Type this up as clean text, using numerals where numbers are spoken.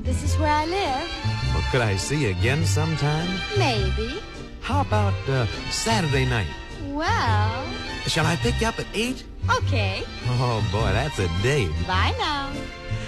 This is where I live. Well, could I see you again sometime? Maybe. How about Saturday night? Well... Shall I pick you up at 8? Okay. Oh, boy, that's a date. Bye now.